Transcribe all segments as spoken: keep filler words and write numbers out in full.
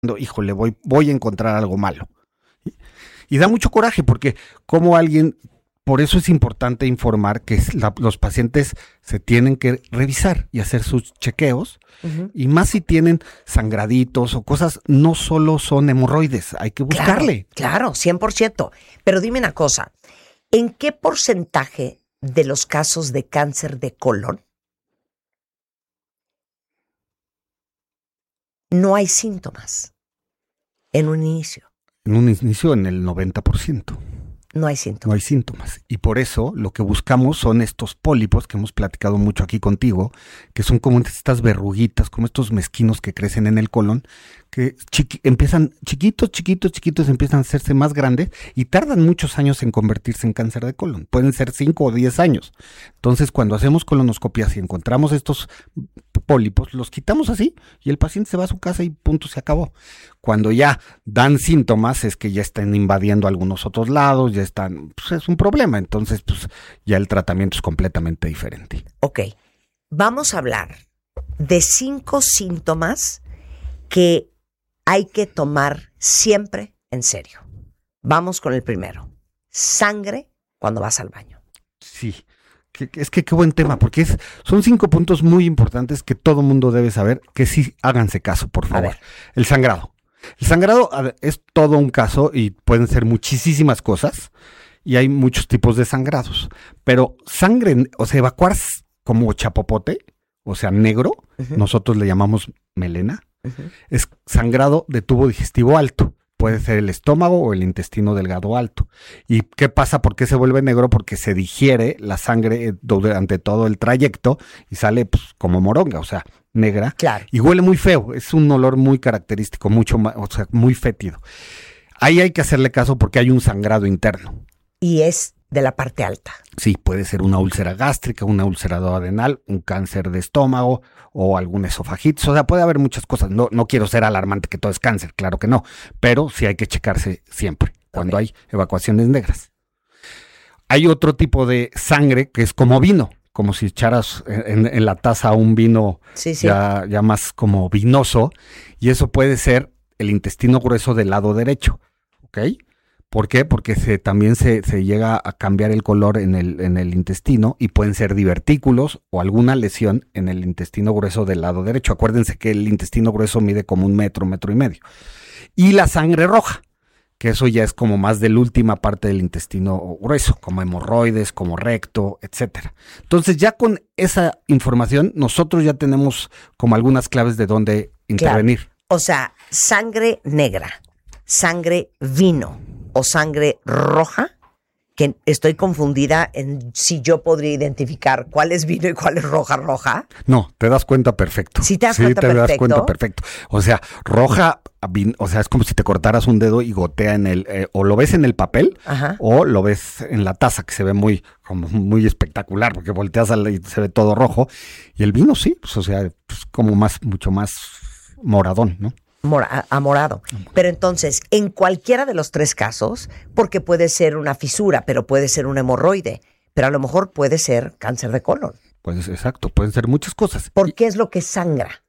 híjole, voy, voy a encontrar algo malo. Y, y da mucho coraje porque como alguien, por eso es importante informar que la, los pacientes se tienen que revisar y hacer sus chequeos, uh-huh. y más si tienen sangraditos o cosas, no solo son hemorroides, hay que buscarle. Claro, claro, cien por ciento. Pero dime una cosa, ¿en qué porcentaje de los casos de cáncer de colon no hay síntomas en un inicio? En un inicio, en el noventa por ciento. No hay síntomas. No hay síntomas. Y por eso lo que buscamos son estos pólipos que hemos platicado mucho aquí contigo, que son como estas verruguitas, como estos mezquinos que crecen en el colon, que chiqui- empiezan chiquitos, chiquitos, chiquitos, empiezan a hacerse más grandes y tardan muchos años en convertirse en cáncer de colon. Pueden ser cinco o diez años. Entonces, cuando hacemos colonoscopias y encontramos estos pólipos, los quitamos así y el paciente se va a su casa y punto, se acabó. Cuando ya dan síntomas es que ya están invadiendo algunos otros lados, ya están, pues es un problema. Entonces, pues ya el tratamiento es completamente diferente. Ok, vamos a hablar de cinco síntomas que hay que tomar siempre en serio. Vamos con el primero. Sangre cuando vas al baño. Sí, que, es que qué buen tema, porque es, son cinco puntos muy importantes que todo mundo debe saber, que sí háganse caso, por favor. A ver. El sangrado. El sangrado es todo un caso y pueden ser muchísimas cosas y hay muchos tipos de sangrados, pero sangre, o sea, evacuar como chapopote, o sea, negro, uh-huh. nosotros le llamamos melena, uh-huh. es sangrado de tubo digestivo alto. Puede ser el estómago o el intestino delgado alto. ¿Y qué pasa? ¿Por qué se vuelve negro? Porque se digiere la sangre durante todo el trayecto y sale pues, como moronga, o sea, negra. Claro. Y huele muy feo. Es un olor muy característico, mucho más, o sea, muy fétido. Ahí hay que hacerle caso porque hay un sangrado interno. Y es de la parte alta. Sí, puede ser una úlcera gástrica, una úlcera adenal, un cáncer de estómago o algún esofagitis. O sea, puede haber muchas cosas. No, no quiero ser alarmante que todo es cáncer, claro que no. Pero sí hay que checarse siempre cuando okay. hay evacuaciones negras. Hay otro tipo de sangre que es como vino, como si echaras en, en la taza un vino sí, sí. Ya, ya más como vinoso. Y eso puede ser el intestino grueso del lado derecho, ¿ok? ¿Por qué? Porque se, también se, se llega a cambiar el color en el, en el intestino y pueden ser divertículos o alguna lesión en el intestino grueso del lado derecho. Acuérdense que el intestino grueso mide como un metro, metro y medio. Y la sangre roja, que eso ya es como más de la última parte del intestino grueso, como hemorroides, como recto, etcétera. Entonces ya con esa información nosotros ya tenemos como algunas claves de dónde intervenir. Claro. O sea, sangre negra, sangre vino o sangre roja, que estoy confundida en si yo podría identificar cuál es vino y cuál es roja roja. No, te das cuenta perfecto. Sí te das sí, cuenta te perfecto. das cuenta perfecto. O sea, roja, o sea, es como si te cortaras un dedo y gotea en el, eh, o lo ves en el papel, ajá. o lo ves en la taza, que se ve muy, como muy espectacular, porque volteas al, y se ve todo rojo. Y el vino sí, pues, o sea, pues como más, mucho más moradón, ¿no? Mora, a morado. Pero entonces, en cualquiera de los tres casos, porque puede ser una fisura, pero puede ser un hemorroide, pero a lo mejor puede ser cáncer de colon. Pues exacto, pueden ser muchas cosas. ¿Por qué es lo que sangra?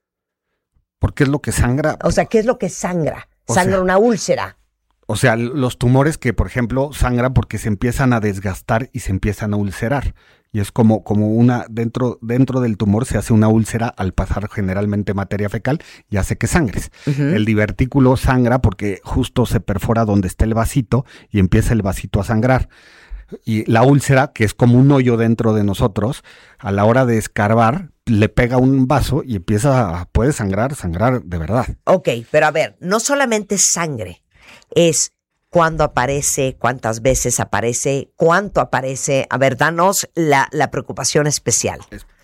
¿Por qué es lo que sangra? O sea, ¿qué es lo que sangra? O ¿Sangra sea, una úlcera? O sea, los tumores que, por ejemplo, sangran porque se empiezan a desgastar y se empiezan a ulcerar. Y es como, como una, dentro, dentro del tumor se hace una úlcera al pasar generalmente materia fecal y hace que sangres. Uh-huh. El divertículo sangra porque justo se perfora donde está el vasito y empieza el vasito a sangrar. Y la úlcera, que es como un hoyo dentro de nosotros, a la hora de escarbar, le pega un vaso y empieza a, puede sangrar, sangrar de verdad. Ok, pero a ver, no solamente sangre, es cuándo aparece, cuántas veces aparece, cuánto aparece. A ver, danos la, la preocupación especial.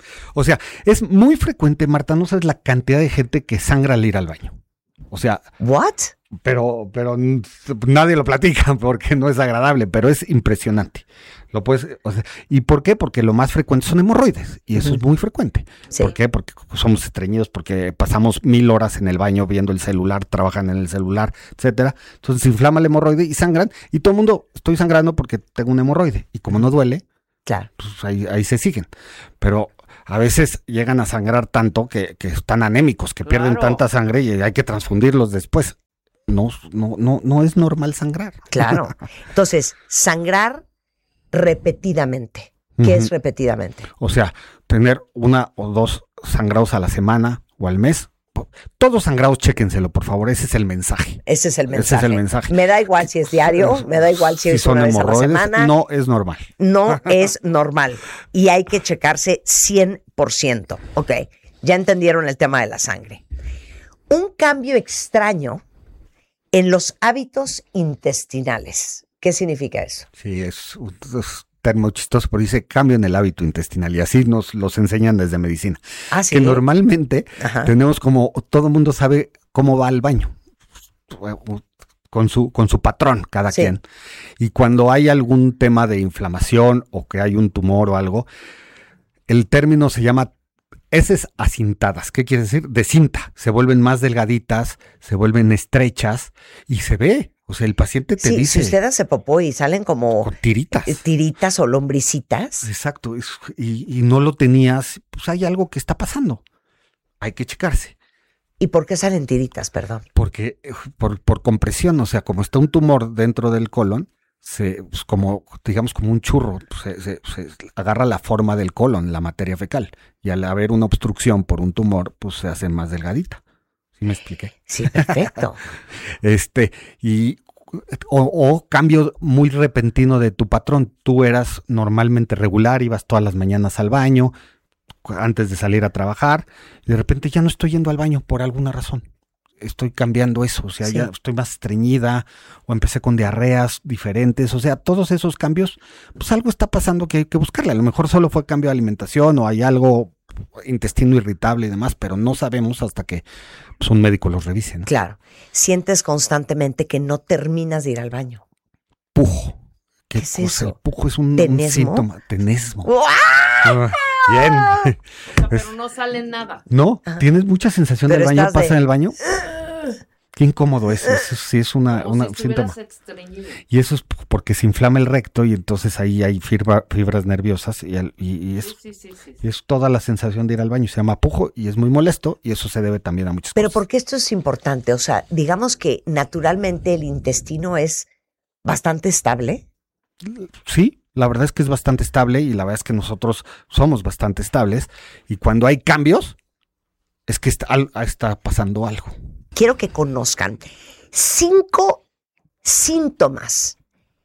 O sea, es muy frecuente, Marta, no sabes la cantidad de gente que sangra al ir al baño. O sea... ¿What? Pero, pero nadie lo platica porque no es agradable, pero es impresionante. Lo puedes, o sea, ¿y por qué? Porque lo más frecuente son hemorroides y eso uh-huh. es muy frecuente. Sí. ¿Por qué? Porque somos estreñidos, porque pasamos mil horas en el baño viendo el celular, trabajan en el celular, etcétera. Entonces se inflama el hemorroide y sangran y todo el mundo, estoy sangrando porque tengo un hemorroide y como no duele, claro, pues ahí, ahí se siguen. Pero a veces llegan a sangrar tanto que, que están anémicos, que Claro. pierden tanta sangre y hay que transfundirlos después. No, no, no, no es normal sangrar. Claro. Entonces, sangrar repetidamente. ¿Qué Ujú. es repetidamente? O sea, tener una o dos sangrados a la semana o al mes. Todos sangrados, chéquenselo, por favor. Ese es el mensaje. Ese es el Ese mensaje. es el mensaje. Me da igual si es diario, me da igual si, Si es son una vez a la hemorroides, semana. no es normal. No es normal. Y hay que checarse cien por ciento. Ok, ya entendieron el tema de la sangre. Un cambio extraño en los hábitos intestinales. ¿Qué significa eso? Sí, es un es termo chistoso, pero dice cambio en el hábito intestinal y así nos los enseñan desde medicina. Ah, sí. Que normalmente Ajá. tenemos como, todo el mundo sabe cómo va al baño, con su, con su patrón cada Sí. quien. Y cuando hay algún tema de inflamación o que hay un tumor o algo, el término se llama heces acintadas. ¿Qué quiere decir? De cinta. Se vuelven más delgaditas, se vuelven estrechas y se ve. O sea, el paciente te Sí, dice si usted hace popó y salen como con tiritas. tiritas o lombricitas. Exacto, es- y, y no lo tenías, pues hay algo que está pasando. Hay que checarse, ¿Y por qué salen tiritas, perdón? porque eh, por, por compresión, o sea, como está un tumor dentro del colon, se, pues, como, digamos, como un churro, se, se- se agarra la forma del colon, la materia fecal, y al haber una obstrucción por un tumor, pues se hace más delgadita. ¿Sí me expliqué? Sí, perfecto. Este, y o, o cambio muy repentino de tu patrón. Tú eras normalmente regular, ibas todas las mañanas al baño, cu- antes de salir a trabajar, y de repente ya no estoy yendo al baño por alguna razón. Estoy cambiando eso, o sea, Sí. ya estoy más estreñida, o empecé con diarreas diferentes, o sea, todos esos cambios, pues algo está pasando que hay que buscarle. A lo mejor solo fue cambio de alimentación o hay algo, intestino irritable y demás, pero no sabemos hasta que pues, un médico los revise, ¿no? Claro. Sientes constantemente que no terminas de ir al baño. Pujo. ¿Qué es cosa? eso? El pujo es un, un ¿Tenesmo? síntoma. Tenesmo. ¡Guau! Ah, bien. O sea, pero no sale nada. ¿No? Ajá. ¿Tienes mucha sensación Pero del baño? estás ¿Pasa de- en el baño? Qué incómodo es. Eso sí es una, Como una si síntoma. estuvieras estreñido. Y eso es p- porque se inflama el recto y entonces ahí hay fibra- fibras nerviosas y, el- y- y es, Sí, sí, sí, sí. y es toda la sensación de ir al baño. Se llama pujo y es muy molesto y eso se debe también a muchas Pero cosas. ¿por qué esto es importante? O sea, digamos que naturalmente el intestino es bastante estable. Sí, la verdad es que es bastante estable y la verdad es que nosotros somos bastante estables y cuando hay cambios es que está, al- está pasando algo. Quiero que conozcan cinco síntomas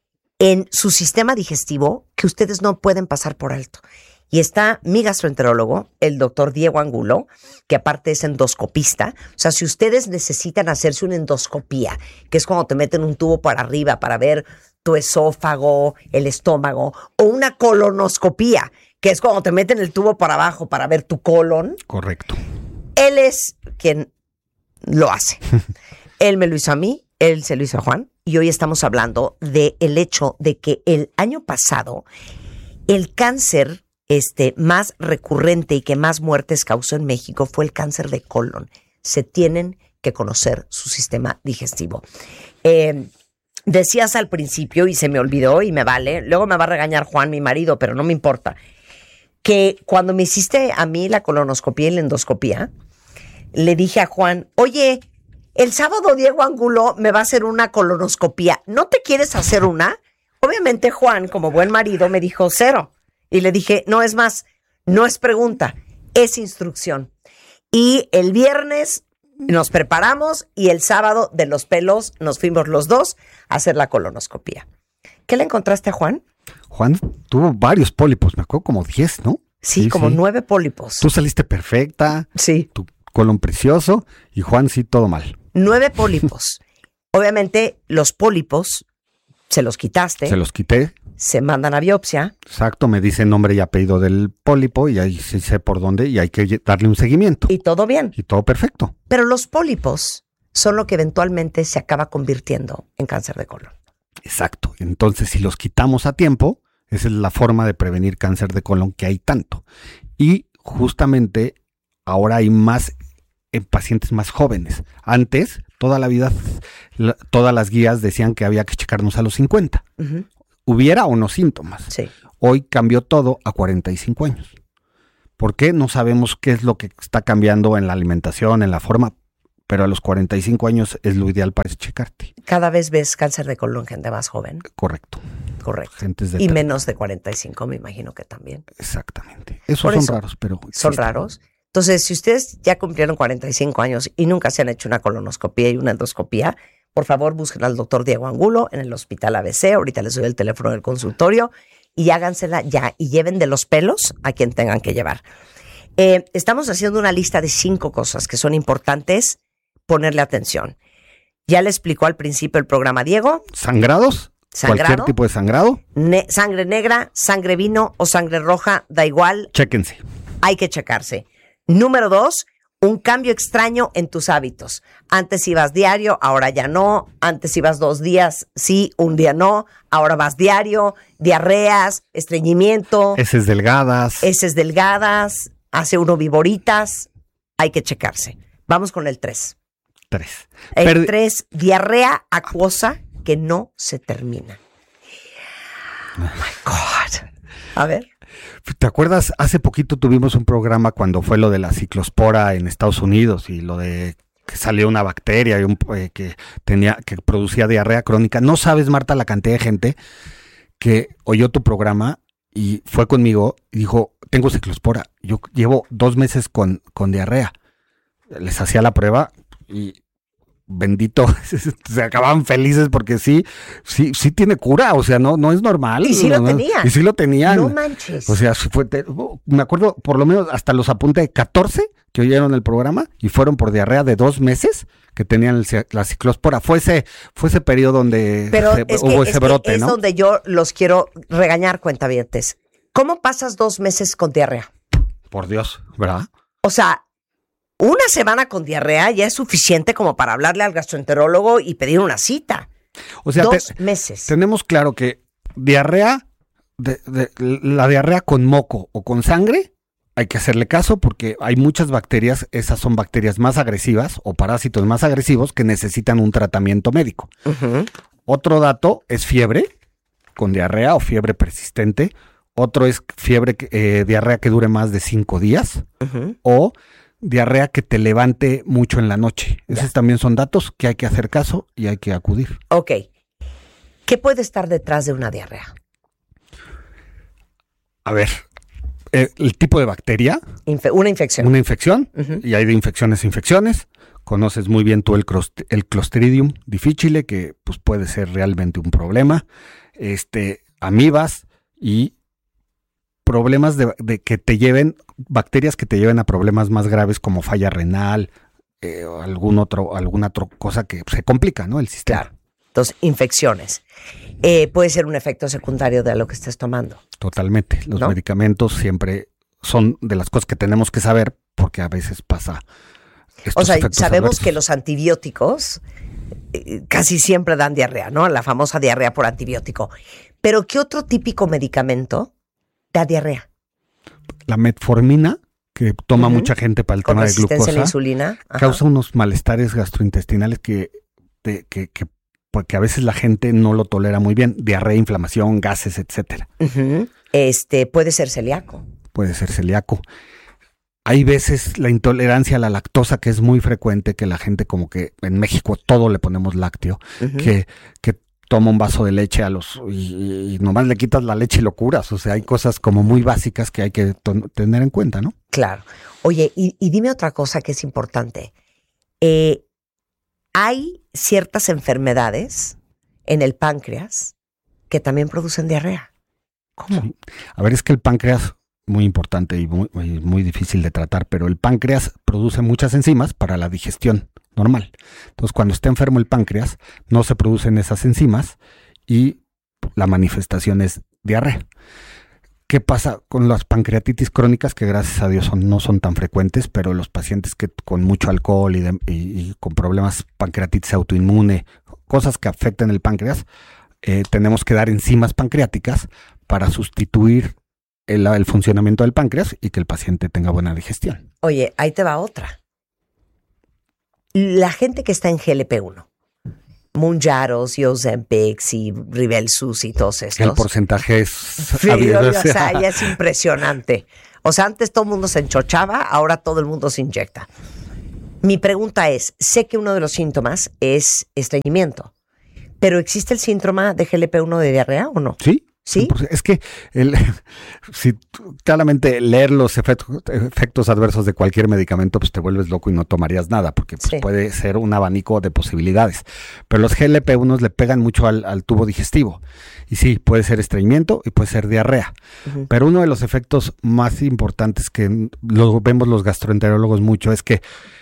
en su sistema digestivo que ustedes no pueden pasar por alto. Y está mi gastroenterólogo, el doctor Diego Angulo, que aparte es endoscopista. O sea, si ustedes necesitan hacerse una endoscopía, que es cuando te meten un tubo para arriba para ver tu esófago, el estómago, o una colonoscopía, que es cuando te meten el tubo para abajo para ver tu colon, Correcto. él es quien lo hace. Él me lo hizo a mí, él se lo hizo a Juan, y hoy estamos hablando del hecho de que el año pasado el cáncer este, más recurrente y que más muertes causó en México fue el cáncer de colon. Se tienen que conocer su sistema digestivo. Eh, decías al principio, y se me olvidó y me vale, luego me va a regañar Juan, mi marido, pero no me importa, que cuando me hiciste a mí la colonoscopía y la endoscopía, le dije a Juan, oye, el sábado Diego Angulo me va a hacer una colonoscopía, ¿no te quieres hacer una? Obviamente Juan, como buen marido, me dijo cero. Y le dije, no, es más, no es pregunta, es instrucción. Y el viernes nos preparamos y el sábado de los pelos nos fuimos los dos a hacer la colonoscopía. ¿Qué le encontraste a Juan? Juan tuvo varios pólipos, me acuerdo como diez, ¿no? Sí, como sí. nueve pólipos. Tú saliste perfecta, Sí. tu colon precioso y Juan sí todo mal. Nueve pólipos. Obviamente, los pólipos se los quitaste, Se los quité, se mandan a biopsia. exacto, me dice nombre y apellido del pólipo y ahí sí sé por dónde y hay que lle- darle un seguimiento. Y todo bien. Y todo perfecto. Pero los pólipos son lo que eventualmente se acaba convirtiendo en cáncer de colon. Exacto. Entonces, si los quitamos a tiempo, esa es la forma de prevenir cáncer de colon que hay tanto. Y justamente ahora hay más en pacientes más jóvenes. Antes, toda la vida, la- todas las guías decían que había que checarnos a los cincuenta. Ujú. Hubiera o no síntomas. Sí. Hoy cambió todo a cuarenta y cinco años. ¿Por qué? No sabemos qué es lo que está cambiando en la alimentación, en la forma, pero a los cuarenta y cinco años es lo ideal para checarte. Cada vez ves cáncer de colon en gente más joven. Correcto. Correcto. Gentes de Y tre- menos de cuarenta y cinco, me imagino que también. Exactamente. Esos Por son eso, raros, pero Son existen. raros. Entonces, si ustedes ya cumplieron cuarenta y cinco años y nunca se han hecho una colonoscopía y una endoscopía, por favor busquen al doctor Diego Angulo en el Hospital A B C. Ahorita les doy el teléfono del consultorio y hágansela ya y lleven de los pelos a quien tengan que llevar. Eh, estamos haciendo una lista de cinco cosas que son importantes ponerle atención. Ya le explicó al principio el programa Diego. ¿Sangrados? Sangrado. Cualquier tipo de sangrado, Ne- sangre negra, sangre vino o sangre roja, da igual, chéquense. hay que checarse. Número dos, un cambio extraño en tus hábitos. Antes ibas diario, ahora ya no. Antes ibas dos días, sí, un día no. Ahora vas diario. Diarreas, estreñimiento, Heces delgadas. heces delgadas, hace uno viboritas. Hay que checarse. Vamos con el tres. Tres. El Perdi- tres, diarrea acuosa que no se termina. Oh my God. A ver. ¿Te acuerdas? Hace poquito tuvimos un programa cuando fue lo de la ciclospora en Estados Unidos y lo de que salió una bacteria y un, eh, que tenía que producía diarrea crónica. No sabes, Marta, la cantidad de gente que oyó tu programa y fue conmigo y dijo, tengo ciclospora. Yo llevo dos meses con, con diarrea. Les hacía la prueba y bendito, se acababan felices porque sí, sí, sí tiene cura, o sea, no, no es normal. Y sí no, lo no, tenían. Y sí lo tenían. No manches. O sea, fue, te- me acuerdo, por lo menos hasta los apunté catorce que oyeron el programa y fueron por diarrea de dos meses que tenían el ci- la ciclospora. Fue ese, fue ese periodo donde Pero se- es que, hubo es, ese que brote, es ¿no? donde yo los quiero regañar, cuentavientes. ¿Cómo pasas dos meses con diarrea? Por Dios, ¿verdad? O sea, una semana con diarrea ya es suficiente como para hablarle al gastroenterólogo y pedir una cita. O sea, Dos te- meses. tenemos claro que diarrea, de, de- la diarrea con moco o con sangre, hay que hacerle caso porque hay muchas bacterias, esas son bacterias más agresivas o parásitos más agresivos que necesitan un tratamiento médico. Ujú. Otro dato es fiebre con diarrea o fiebre persistente. Otro es fiebre, que- eh, diarrea que dure más de cinco días Ujú. o diarrea que te levante mucho en la noche. Esos también son datos que hay que hacer caso y hay que acudir. Ok. ¿Qué puede estar detrás de una diarrea? A ver, eh, el tipo de bacteria, Infe- una infección. una infección, Ujú. y hay de infecciones a infecciones. Conoces muy bien tú el, crost- el Clostridium difficile, que pues, puede ser realmente un problema. Este, amibas y problemas de, de que te lleven, bacterias que te lleven a problemas más graves como falla renal, eh, o algún otro, alguna otra cosa que se complica, ¿no? El sistema. Claro. Entonces, infecciones. Eh, puede ser un efecto secundario de lo que estés tomando. Totalmente. Los ¿No? medicamentos siempre son de las cosas que tenemos que saber porque a veces pasa. Estos O sea, efectos sabemos adversos. que los antibióticos eh, casi siempre dan diarrea, ¿no? La famosa diarrea por antibiótico. Pero ¿qué otro típico medicamento da diarrea? La metformina, que toma Ujú. mucha gente para el Con tema de resistencia a la glucosa, insulina. Ajá. causa unos malestares gastrointestinales que, de- que, que, porque a veces la gente no lo tolera muy bien. Diarrea, inflamación, gases, etcétera. Ujú. Este, puede ser celíaco. Puede ser celíaco. Hay veces la intolerancia a la lactosa, que es muy frecuente, que la gente como que en México todo le ponemos lácteo, Ujú. que, que toma un vaso de leche a los y, y nomás le quitas la leche y lo curas. O sea, hay cosas como muy básicas que hay que to- tener en cuenta, ¿no? Claro. Oye, y, y dime otra cosa que es importante. Eh, hay ciertas enfermedades en el páncreas que también producen diarrea. ¿Cómo? Sí. A ver, es que el páncreas, muy importante y muy, muy, muy difícil de tratar, pero el páncreas produce muchas enzimas para la digestión normal. Entonces, cuando está enfermo el páncreas, no se producen esas enzimas y la manifestación es diarrea. ¿Qué pasa con las pancreatitis crónicas? Que gracias a Dios son, no son tan frecuentes, pero los pacientes que con mucho alcohol y, de- y- y con problemas pancreatitis autoinmune, cosas que afectan el páncreas, eh, tenemos que dar enzimas pancreáticas para sustituir el, el funcionamiento del páncreas y que el paciente tenga buena digestión. Oye, ahí te va otra. La gente que está en G L P uno, Mounjaros y Ozempic y Ribelsus y todos estos. El porcentaje es... Sí, o sea, ya es impresionante. O sea, antes todo el mundo se enchochaba, ahora todo el mundo se inyecta. Mi pregunta es, sé que uno de los síntomas es estreñimiento, pero ¿existe el síndrome de G L P uno de diarrea o no? Sí. ¿Sí? Es que el, si claramente leer los efectos, efectos adversos de cualquier medicamento, pues te vuelves loco y no tomarías nada, porque pues, Sí. puede ser un abanico de posibilidades. Pero los G L P uno le pegan mucho al, al tubo digestivo. Y sí, puede ser estreñimiento y puede ser diarrea. Uh-huh. Pero uno de los efectos más importantes que lo vemos los gastroenterólogos mucho es que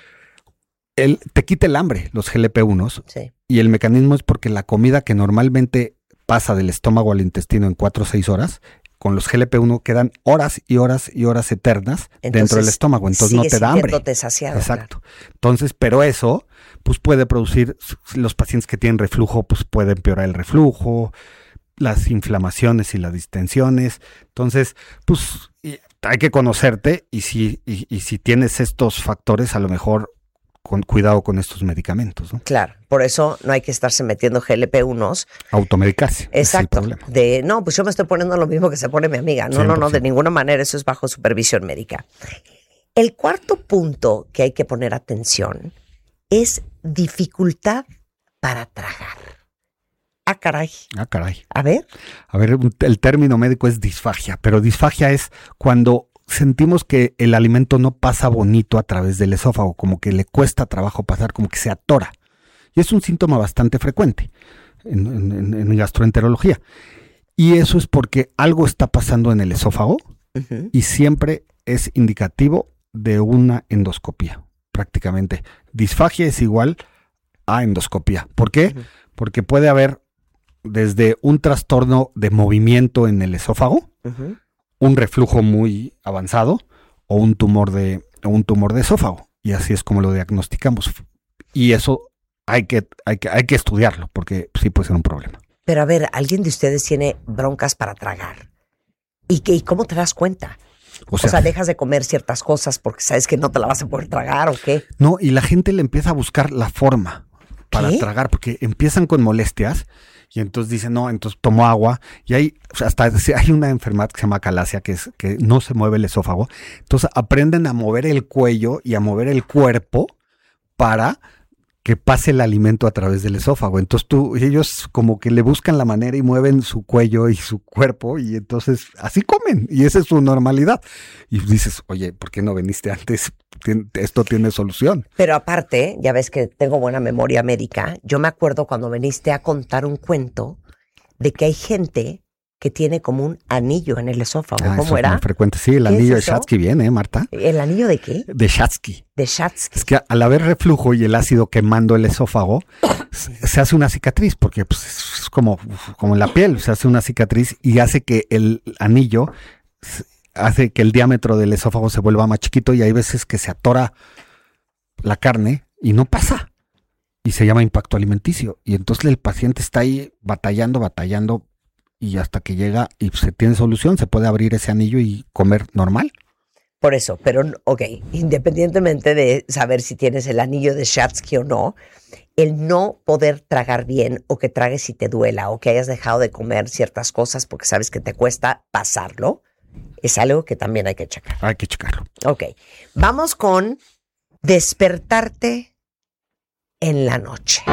el, te quita el hambre, los G L P uno. Sí. Y el mecanismo es porque la comida que normalmente pasa del estómago al intestino en cuatro o seis horas, con los G L P uno quedan horas y horas y horas eternas Entonces, dentro del estómago, entonces no te da hambre. sintiéndote saciado, Exacto. Entonces, pero eso, pues puede producir, los pacientes que tienen reflujo, pues puede empeorar el reflujo, las inflamaciones y las distensiones. Entonces, pues y hay que conocerte y si, y, y si tienes estos factores, a lo mejor con cuidado con estos medicamentos, ¿no? Claro, por eso no hay que estarse metiendo G L P uno. Automedicarse. Exacto. Es el problema. De, no, pues yo me estoy poniendo lo mismo que se pone mi amiga. No, no, no, de ninguna manera, eso es bajo supervisión médica. El cuarto punto que hay que poner atención es dificultad para tragar. Ah, caray. Ah, caray. A ver. A ver, un- el término médico es disfagia, pero disfagia es cuando sentimos que el alimento no pasa bonito a través del esófago, como que le cuesta trabajo pasar, como que se atora. Y es un síntoma bastante frecuente en, en- en gastroenterología. Y eso es porque algo está pasando en el esófago Uh-huh. y siempre es indicativo de una endoscopía, prácticamente. Disfagia es igual a endoscopía. ¿Por qué? Ujú. Porque puede haber desde un trastorno de movimiento en el esófago, Uh-huh. un reflujo muy avanzado o un tumor de o un tumor de esófago, y así es como lo diagnosticamos. Y eso hay que hay que hay que estudiarlo porque sí puede ser un problema. Pero a ver, ¿alguien de ustedes tiene broncas para tragar? ¿Y, qué, y cómo te das cuenta? O O sea, sea, dejas de comer ciertas cosas porque sabes que no te la vas a poder tragar o qué. no, y la gente le empieza a buscar la forma para ¿Qué? tragar porque empiezan con molestias y entonces dicen, "No, entonces tomo agua", y hay o sea, hasta hay una enfermedad que se llama calasia que es que no se mueve el esófago. Entonces aprenden a mover el cuello y a mover el cuerpo para que pase el alimento a través del esófago. Entonces tú, ellos como que le buscan la manera y mueven su cuello y su cuerpo y entonces así comen y esa es su normalidad. Y dices, oye, ¿por qué no viniste antes? Tien- Esto tiene solución. Pero aparte, ya ves que tengo buena memoria médica, yo me acuerdo cuando viniste a contar un cuento de que hay gente que tiene como un anillo en el esófago. Ah, eso ¿Cómo es era? muy frecuente. Sí, el ¿Qué es anillo de eso? Shatsky viene, ¿eh, Marta? ¿El anillo de qué? De Shatsky. De Shatsky. Es que al haber reflujo y el ácido quemando el esófago, se se hace una cicatriz, porque pues, es como, como en la piel, se hace una cicatriz y hace que el anillo, s- hace que el diámetro del esófago se vuelva más chiquito y hay veces que se atora la carne y no pasa. Y se llama impacto alimenticio. Y entonces el paciente está ahí batallando, batallando y hasta que llega y se tiene solución, se puede abrir ese anillo y comer normal. Por eso, pero, ok, independientemente de saber si tienes el anillo de Shatsky o no, el no poder tragar bien o que tragues y te duela o que hayas dejado de comer ciertas cosas porque sabes que te cuesta pasarlo, es algo que también hay que checar. Hay que checarlo. Ok, vamos con despertarte en la noche.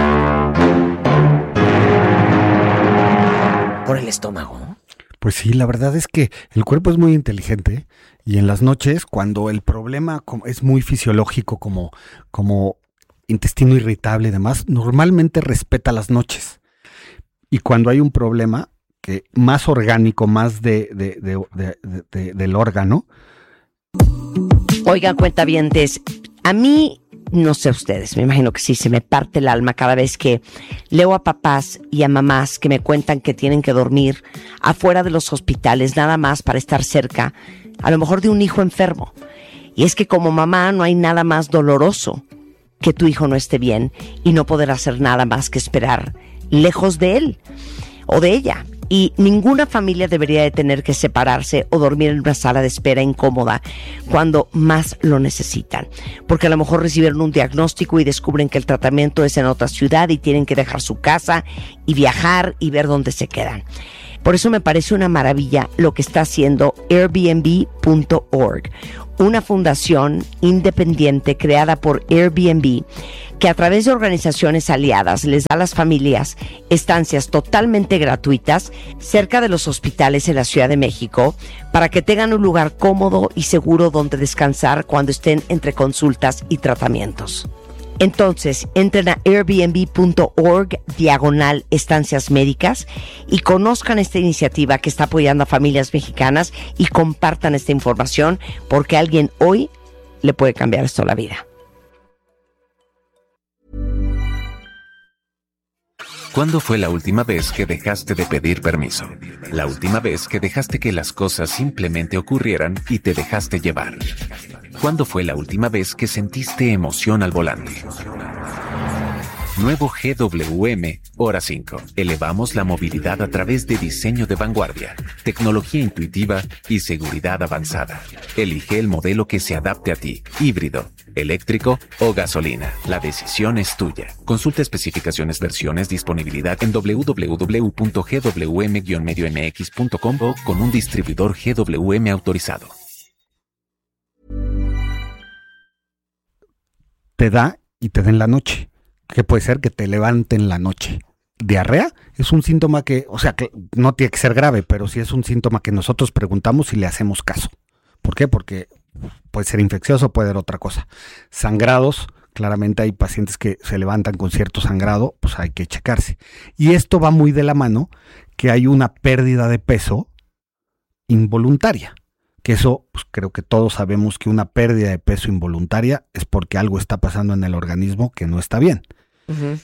Por el estómago. Pues sí, la verdad es que el cuerpo es muy inteligente y en las noches, cuando el problema como- es muy fisiológico, como, como intestino irritable y demás, normalmente respeta las noches. Y cuando hay un problema que más orgánico, más de, de- de- de- de- de- del órgano, Oigan, cuentavientes, a mí, no sé ustedes, me imagino que sí, se me parte el alma cada vez que leo a papás y a mamás que me cuentan que tienen que dormir afuera de los hospitales nada más para estar cerca, a lo mejor de un hijo enfermo. Y es que como mamá no hay nada más doloroso que tu hijo no esté bien y no poder hacer nada más que esperar lejos de él o de ella. Y ninguna familia debería de tener que separarse o dormir en una sala de espera incómoda cuando más lo necesitan. Porque a lo mejor recibieron un diagnóstico y descubren que el tratamiento es en otra ciudad y tienen que dejar su casa y viajar y ver dónde se quedan. Por eso me parece una maravilla lo que está haciendo Airbnb punto org, una fundación independiente creada por Airbnb que a través de organizaciones aliadas les da a las familias estancias totalmente gratuitas cerca de los hospitales en la Ciudad de México para que tengan un lugar cómodo y seguro donde descansar cuando estén entre consultas y tratamientos. Entonces, entren a airbnb punto org diagonal estancias médicas y conozcan esta iniciativa que está apoyando a familias mexicanas y compartan esta información porque a alguien hoy le puede cambiar esto la vida. ¿Cuándo fue la última vez que dejaste de pedir permiso? La última vez que dejaste que las cosas simplemente ocurrieran y te dejaste llevar. ¿Cuándo fue la última vez que sentiste emoción al volante? Nuevo G W M Hora cinco. Elevamos la movilidad a través de diseño de vanguardia, tecnología intuitiva y seguridad avanzada. Elige el modelo que se adapte a ti, híbrido, eléctrico o gasolina. La decisión es tuya. Consulta especificaciones, versiones, disponibilidad en doble u doble u doble u punto g w m guion medio m x punto com o con un distribuidor G W M autorizado. Te da y te da en la noche. Que puede ser que te levante en la noche. Diarrea es un síntoma que, o sea, que no tiene que ser grave, pero sí es un síntoma que nosotros preguntamos y le hacemos caso. ¿Por qué? Porque puede ser infeccioso, puede ser otra cosa. Sangrados, claramente hay pacientes que se levantan con cierto sangrado, pues hay que checarse. Y esto va muy de la mano que hay una pérdida de peso involuntaria. Que eso, pues creo que todos sabemos que una pérdida de peso involuntaria es porque algo está pasando en el organismo que no está bien. Uh-huh.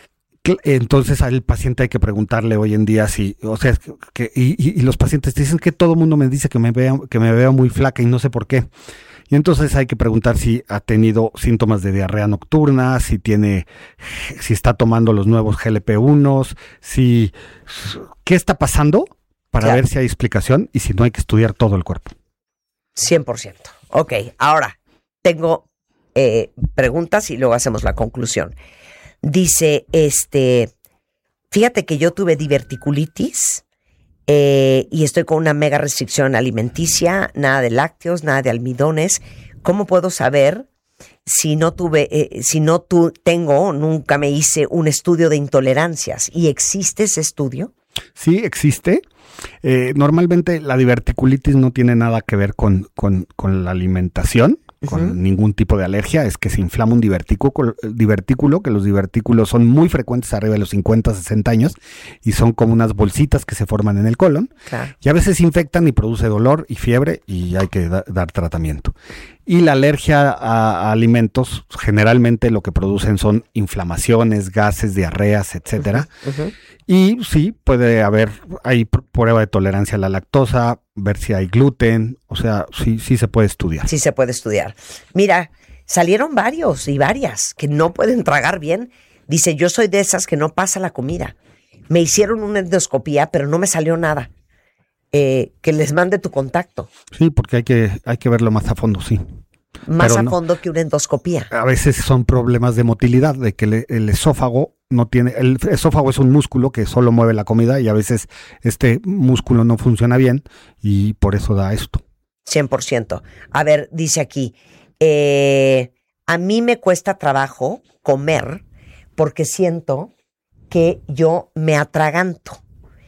Entonces al paciente hay que preguntarle hoy en día si, o sea, que, y, y los pacientes dicen que todo el mundo me dice que me veo, que me veo muy flaca y no sé por qué. Y entonces hay que preguntar si ha tenido síntomas de diarrea nocturna, si tiene, si está tomando los nuevos G L P uno, si, ¿qué está pasando? Para claro. ver si hay explicación y si no hay que estudiar todo el cuerpo. cien por ciento. Ok, ahora tengo eh, preguntas y luego hacemos la conclusión. Dice, este, fíjate que yo tuve diverticulitis eh, y estoy con una mega restricción alimenticia, nada de lácteos, nada de almidones. ¿Cómo puedo saber si no tuve, eh, si no tu, tengo, nunca me hice un estudio de intolerancias? ¿Y existe ese estudio? Sí, existe. Eh, normalmente la diverticulitis no tiene nada que ver con, con, con la alimentación, uh-huh. con ningún tipo de alergia, es que se inflama un divertículo, divertículo, que los divertículos son muy frecuentes arriba de los cincuenta, sesenta años y son como unas bolsitas que se forman en el colon, claro. y a veces infectan y produce dolor y fiebre y hay que da, dar tratamiento. Y la alergia a, a alimentos generalmente lo que producen son inflamaciones, gases, diarreas, etcétera. Uh-huh. Uh-huh. Y sí, puede haber, hay prueba de tolerancia a la lactosa, ver si hay gluten, o sea, sí, sí se puede estudiar. Sí se puede estudiar. Mira, salieron varios y varias que no pueden tragar bien. Dice, yo soy de esas que no pasa la comida. Me hicieron una endoscopía, pero no me salió nada. Eh, que les mande tu contacto. Sí, porque hay que, hay que verlo más a fondo, sí. Más pero a no, fondo que una endoscopía. A veces son problemas de motilidad, de que el, el esófago no tiene, el esófago es un músculo que solo mueve la comida y a veces este músculo no funciona bien y por eso da esto. cien por ciento. A ver, dice aquí, eh, a mí me cuesta trabajo comer porque siento que yo me atraganto.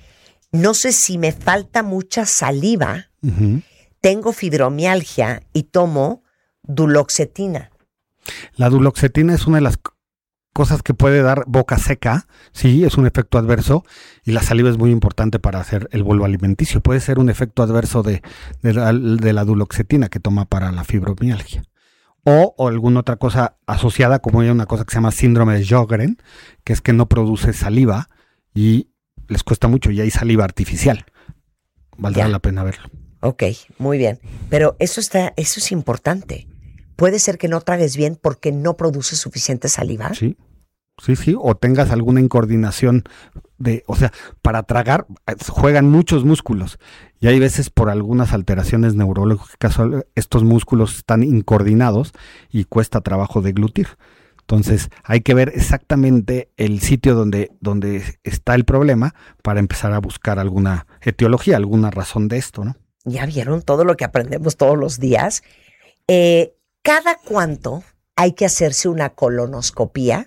No sé si me falta mucha saliva, uh-huh. tengo fibromialgia y tomo duloxetina. La duloxetina es una de las cosas que puede dar boca seca, sí, es un efecto adverso y la saliva es muy importante para hacer el bolo alimenticio. Puede ser un efecto adverso de, de, la, de la duloxetina que toma para la fibromialgia. O, o alguna otra cosa asociada, como hay una cosa que se llama síndrome de Sjögren, que es que no produce saliva y les cuesta mucho y hay saliva artificial. Valdrá ya. la pena verlo. Ok, muy bien. Pero eso está, eso es importante. Puede ser que no tragues bien porque no produce suficiente saliva. Sí, sí, sí. O tengas alguna incoordinación de, o sea, para tragar juegan muchos músculos y hay veces por algunas alteraciones neurológicas estos músculos están incoordinados y cuesta trabajo deglutir. Entonces, hay que ver exactamente el sitio donde, donde está el problema para empezar a buscar alguna etiología, alguna razón de esto, ¿no? Ya vieron todo lo que aprendemos todos los días. Eh, ¿Cada cuánto hay que hacerse una colonoscopía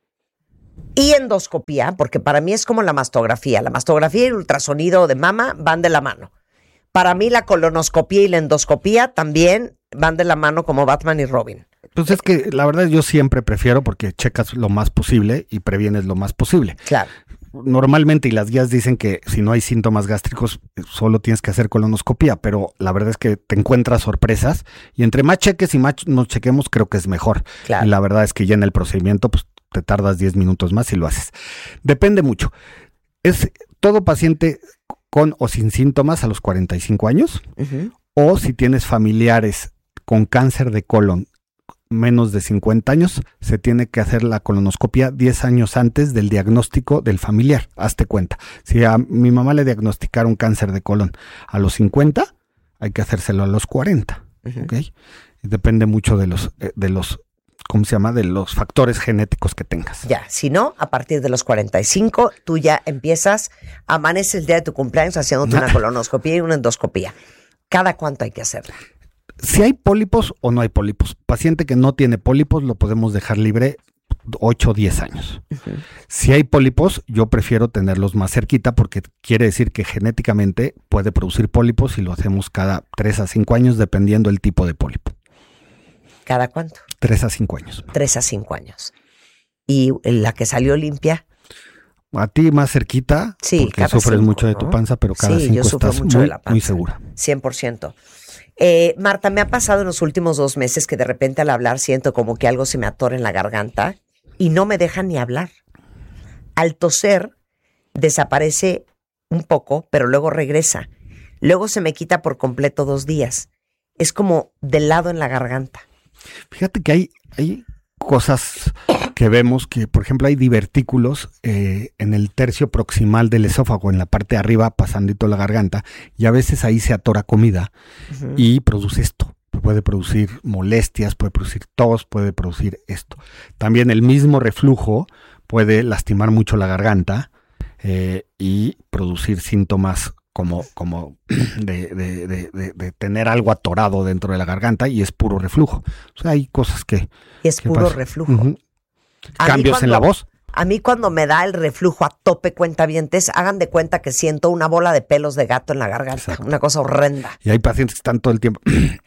y endoscopía? Porque para mí es como la mastografía. La mastografía y el ultrasonido de mama van de la mano. Para mí la colonoscopía y la endoscopía también van de la mano como Batman y Robin. Pues es que la verdad yo siempre prefiero porque checas lo más posible y previenes lo más posible. Claro. Normalmente, y las guías dicen que si no hay síntomas gástricos, solo tienes que hacer colonoscopía, pero la verdad es que te encuentras sorpresas y entre más cheques y más nos chequemos, creo que es mejor. Claro. Y la verdad es que ya en el procedimiento, pues te tardas diez minutos más y lo haces. Depende mucho. Es todo paciente con o sin síntomas a los cuarenta y cinco años, Uh-huh. o si tienes familiares con cáncer de colon menos de cincuenta años, se tiene que hacer la colonoscopia diez años antes del diagnóstico del familiar. Hazte cuenta. Si a mi mamá le diagnosticaron cáncer de colon a los cincuenta, hay que hacérselo a los cuarenta. Uh-huh. ¿Ok? Depende mucho de los, de los, ¿cómo se llama? De los factores genéticos que tengas. Ya, si no, a partir de los cuarenta y cinco, tú ya empiezas, amaneces el día de tu cumpleaños haciéndote una colonoscopia y una endoscopia. ¿Cada cuánto hay que hacerla? Si hay pólipos o no hay pólipos. Paciente que no tiene pólipos lo podemos dejar libre ocho o diez años. Uh-huh. Si hay pólipos, yo prefiero tenerlos más cerquita porque quiere decir que genéticamente puede producir pólipos y lo hacemos cada tres a cinco años dependiendo del tipo de pólipo. ¿Cada cuánto? tres a cinco años. tres a cinco años. ¿Y la que salió limpia? A ti más cerquita, sí, porque sufres cinco, mucho de ¿no? tu panza, pero cada sí, cinco yo sufro estás mucho muy, de la panza, muy segura. cien por ciento. Eh, Marta, me ha pasado en los últimos dos meses que de repente al hablar siento como que algo se me atora en la garganta y no me deja ni hablar. Al toser desaparece un poco, pero luego regresa. Luego se me quita por completo dos días. Es como del lado en la garganta. Fíjate que hay, hay cosas que vemos que, por ejemplo, hay divertículos eh, en el tercio proximal del esófago, en la parte de arriba, pasandito la garganta, y a veces ahí se atora comida uh-huh. y produce esto. Puede producir molestias, puede producir tos, puede producir esto. También el mismo reflujo puede lastimar mucho la garganta eh, y producir síntomas como, como de, de, de, de, de tener algo atorado dentro de la garganta y es puro reflujo. O sea, hay cosas que... Y es que puro pasan. reflujo. Uh-huh. Cambios cuando, en la voz. A mí cuando me da el reflujo a tope, cuentavientes, hagan de cuenta que siento una bola de pelos de gato en la garganta. Exacto. Una cosa horrenda. Y hay pacientes que están todo el tiempo...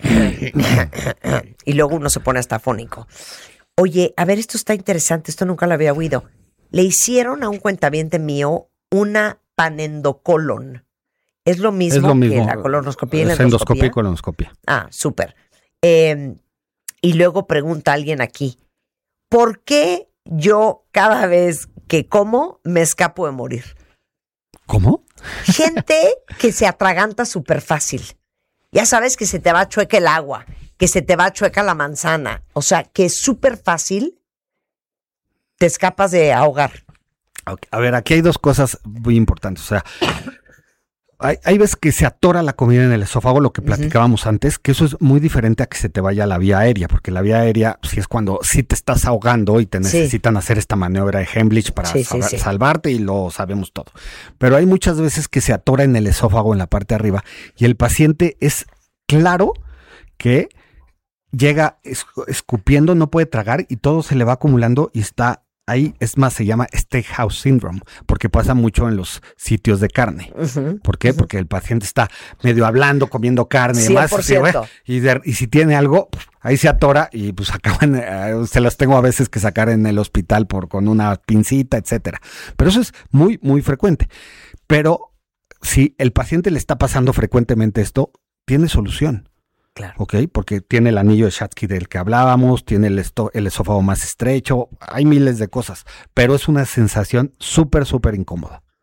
y luego uno se pone hasta afónico. Oye, a ver, esto está interesante, esto nunca lo había oído. Le hicieron a un cuentaviente mío una panendocolon. ¿Es lo mismo, es lo mismo que la colonoscopia y la es endoscopia? endoscopia y colonoscopia. Ah, súper. Eh, y luego pregunta alguien aquí, ¿por qué yo cada vez que como me escapo de morir? ¿Cómo? Gente que se atraganta súper fácil. Ya sabes que se te va chueca el agua, que se te va chueca la manzana. O sea, que es súper fácil, te escapas de ahogar. Okay. A ver, aquí hay dos cosas muy importantes. O sea, hay, hay veces que se atora la comida en el esófago, lo que platicábamos uh-huh. antes, que eso es muy diferente a que se te vaya a la vía aérea, porque la vía aérea sí es cuando sí te estás ahogando y te necesitan sí. hacer esta maniobra de Heimlich para sí, sal- sí, sí. salvarte y lo sabemos todo. Pero hay muchas veces que se atora en el esófago, en la parte de arriba, y el paciente es claro que llega escupiendo, no puede tragar y todo se le va acumulando y está ahí. Es más, se llama Steakhouse Syndrome, porque pasa mucho en los sitios de carne. Uh-huh, ¿Por qué? Uh-huh. Porque el paciente está medio hablando, comiendo carne y demás. Así, bueno, y, de, y si tiene algo, ahí se atora y pues acaban, eh, se los tengo a veces que sacar en el hospital por con una pincita, etcétera. Pero eso es muy, muy frecuente. Pero si el paciente le está pasando frecuentemente esto, tiene solución. Claro. ¿Ok? Porque tiene el anillo de Schatzky del que hablábamos, tiene el, esto, el esófago más estrecho, hay miles de cosas, pero es una sensación súper, súper incómoda.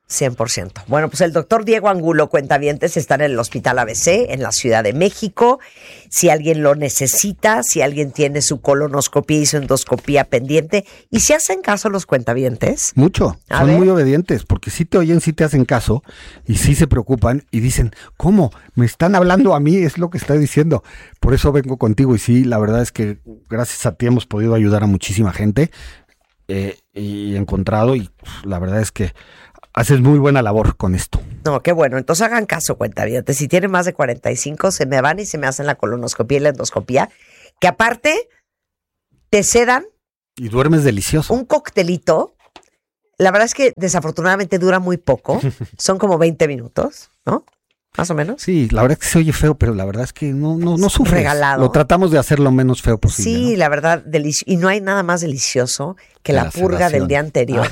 cien por ciento. Bueno, pues el doctor Diego Angulo, cuentavientes, está en el Hospital A B C en la Ciudad de México. Si alguien lo necesita, si alguien tiene su colonoscopía y su endoscopía pendiente, y si hacen caso los cuentavientes. Mucho, A son ver. muy obedientes, porque sí te oyen, sí te hacen caso, y sí se preocupan, y dicen, ¿cómo? Me están hablando a mí, es lo que está diciendo. Por eso vengo contigo, y sí, la verdad es que gracias a ti hemos podido ayudar a muchísima gente, eh, y encontrado, y uf, la verdad es que haces muy buena labor con esto. No, qué bueno. Entonces hagan caso, cuentavientes. Si tienen más de cuarenta y cinco, se me van y se me hacen la colonoscopía y la endoscopía, que aparte te sedan Y duermes delicioso. un coctelito. La verdad es que desafortunadamente dura muy poco. Son como veinte minutos, ¿no? Más o menos. Sí, la verdad es que se oye feo, pero la verdad es que no, no, no sufres. Regalado. Lo tratamos de hacer lo menos feo posible. Sí, ¿no? la verdad, delici- y no hay nada más delicioso que la, La purga sedación. del día anterior.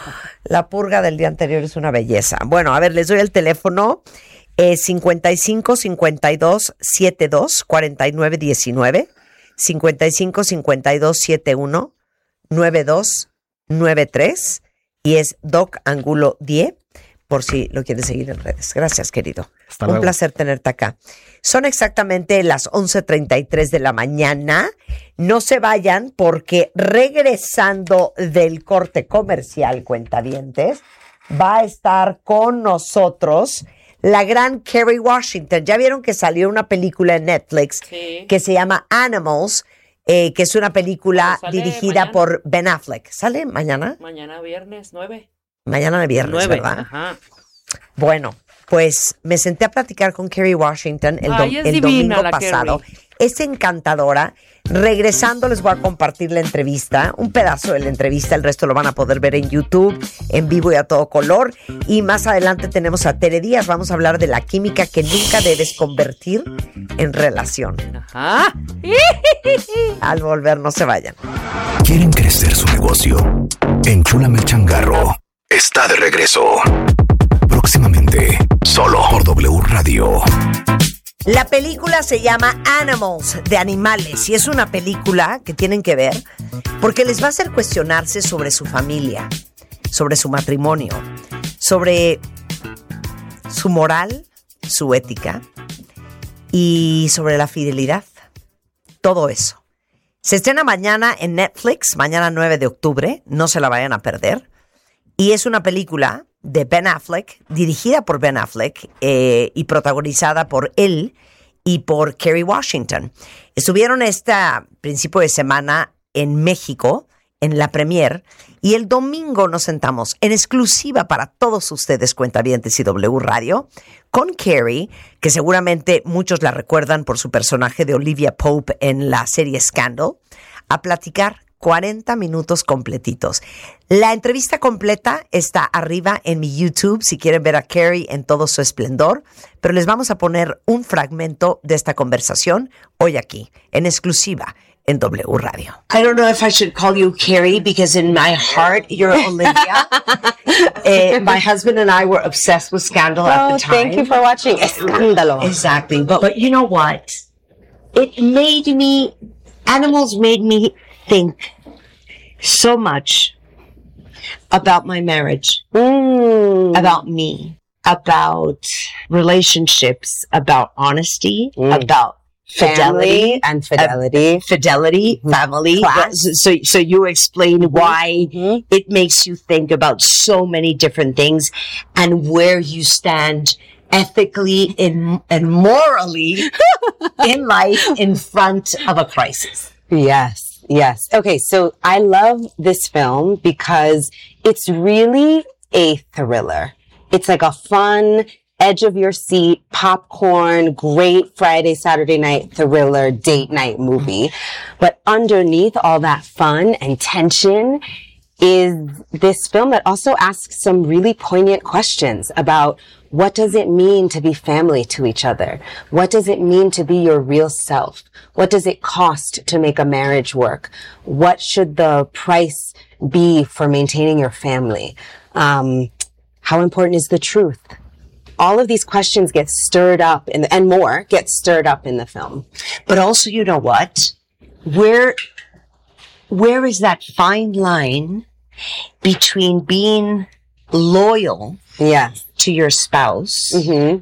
La purga del día anterior es una belleza. Bueno, a ver, les doy el teléfono. Eh, cincuenta y cinco, cincuenta y dos, setenta y dos, cuarenta y nueve, diecinueve. cincuenta y cinco, cincuenta y dos, setenta y uno, noventa y dos, noventa y tres. Y es Doc Angulo diez, por si lo quieren seguir en redes. Gracias, querido. Hasta Un luego. placer tenerte acá. Son exactamente las once treinta y tres de la mañana. No se vayan porque regresando del corte comercial, cuentavientes, va a estar con nosotros la gran Kerry Washington. Ya vieron que salió una película en Netflix Sí. que se llama Animals, eh, que es una película Pues sale dirigida mañana. por Ben Affleck. ¿Sale mañana? Mañana viernes, nueve. Mañana de viernes, Nueve, ¿verdad? ajá. Bueno, pues me senté a platicar con Kerry Washington el, Ay, dom- es el divina domingo la pasado. Kerry. Es encantadora. Regresando les voy a compartir la entrevista, un pedazo de la entrevista, el resto lo van a poder ver en YouTube, en vivo y a todo color. Y más adelante tenemos a Tere Díaz, vamos a hablar de la química que nunca debes convertir en relación. Ajá. Al volver, no se vayan. ¿Quieren crecer su negocio? Enchúlame el changarro. Está de regreso. Próximamente, solo por W Radio. La película se llama Animals, de animales, y es una película que tienen que ver porque les va a hacer cuestionarse sobre su familia, sobre su matrimonio, sobre su moral, su ética y sobre la fidelidad. Todo eso. Se estrena mañana en Netflix, mañana nueve de octubre, no se la vayan a perder. Y es una película de Ben Affleck, dirigida por Ben Affleck eh, y protagonizada por él y por Kerry Washington. Estuvieron este principio de semana en México, en la premier, y el domingo nos sentamos en exclusiva para todos ustedes, cuentavientes y W Radio, con Kerry, que seguramente muchos la recuerdan por su personaje de Olivia Pope en la serie Scandal, a platicar cuarenta minutos completitos. La entrevista completa está arriba en mi YouTube si quieren ver a Kerry en todo su esplendor, pero les vamos a poner un fragmento de esta conversación hoy aquí, en exclusiva en W Radio. I don't know if I should call you Carrie because in my heart you're Olivia. uh, my husband and I were obsessed with Scandal at the time. Thank you for watching Escándalo. Exactly. But, but you know what? It made me, Animals made me think so much about my marriage, Mm. about me, about relationships, about honesty, about Family fidelity, and fidelity. fidelity, family. Class. So, so you explain why Mhm. it makes you think about so many different things and where you stand ethically in, and morally in life in front of a crisis. Yes, yes. Okay, so I love this film because it's really a thriller. It's like a fun, edge of your seat, popcorn, great Friday, Saturday night thriller, date night movie. But underneath all that fun and tension is this film that also asks some really poignant questions about what does it mean to be family to each other? What does it mean to be your real self? What does it cost to make a marriage work? What should the price be for maintaining your family? Um, how important is the truth? All of these questions get stirred up in the, and more get stirred up in the film. But also, you know what? Where, where is that fine line between being loyal Yes. to your spouse Mm-hmm.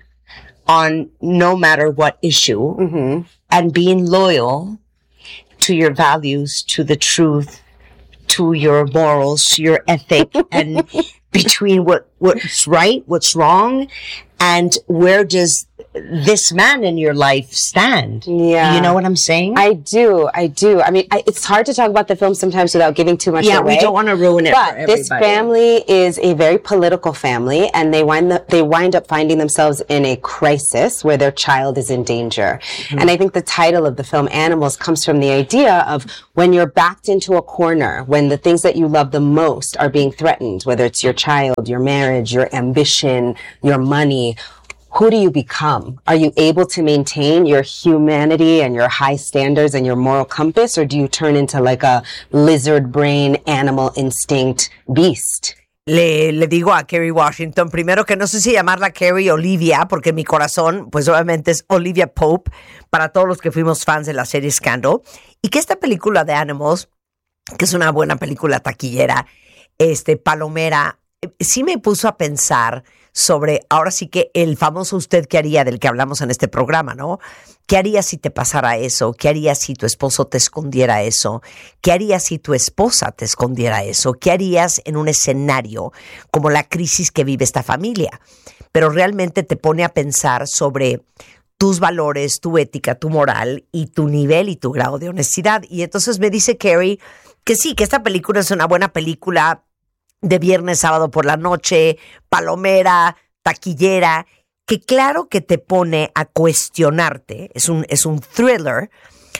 on no matter what issue, Mm-hmm. and being loyal to your values, to the truth, to your morals, to your ethic, and between what, what's right, what's wrong, and where does this man in your life stand? Yeah. You know what I'm saying? I do. I do. I mean, I, it's hard to talk about the film sometimes without giving too much yeah, away. we don't want to ruin it But for everybody. this family is a very political family, and they wind up, they wind up finding themselves in a crisis where their child is in danger. Mm-hmm. And I think the title of the film Animals comes from the idea of when you're backed into a corner, when the things that you love the most are being threatened, whether it's your child, your marriage, your ambition, your money. Who do you become? Are you able to maintain your humanity and your high standards and your moral compass, or do you turn into like a lizard brain, animal instinct beast? Le, le digo a Kerry Washington, primero que no sé si llamarla Kerry Olivia, porque mi corazón, pues obviamente es Olivia Pope, para todos los que fuimos fans de la serie Scandal, y que esta película de Animals, que es una buena película taquillera, este, palomera, sí me puso a pensar sobre, ahora sí que el famoso usted qué haría del que hablamos en este programa, ¿no? ¿Qué harías si te pasara eso? ¿Qué harías si tu esposo te escondiera eso? ¿Qué harías si tu esposa te escondiera eso? ¿Qué harías en un escenario como la crisis que vive esta familia? Pero realmente te pone a pensar sobre tus valores, tu ética, tu moral y tu nivel y tu grado de honestidad. Y entonces me dice Kerry que sí, que esta película es una buena película de viernes, sábado por la noche, palomera, taquillera, que claro que te pone a cuestionarte, es un, es un thriller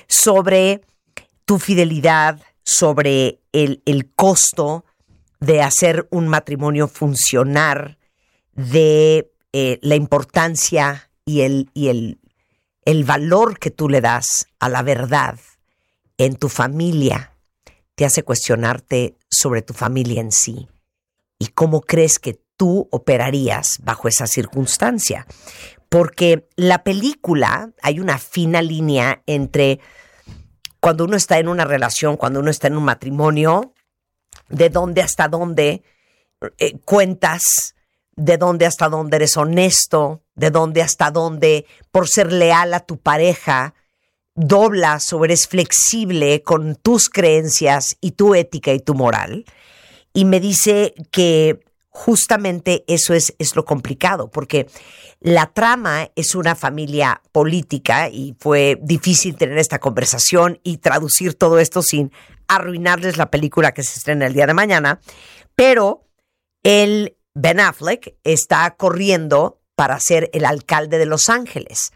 sobre tu fidelidad, sobre el, el costo de hacer un matrimonio funcionar, de eh, la importancia y, el, y el, el valor que tú le das a la verdad en tu familia. Te hace cuestionarte sobre tu familia en sí y cómo crees que tú operarías bajo esa circunstancia. Porque la película, hay una fina línea entre cuando uno está en una relación, cuando uno está en un matrimonio, de dónde hasta dónde eh, cuentas, de dónde hasta dónde eres honesto, de dónde hasta dónde, por ser leal a tu pareja, doblas o eres flexible con tus creencias y tu ética y tu moral. Y me dice que justamente eso es, es lo complicado, porque la trama es una familia política y fue difícil tener esta conversación y traducir todo esto sin arruinarles la película que se estrena el día de mañana, pero el Ben Affleck está corriendo para ser el alcalde de Los Ángeles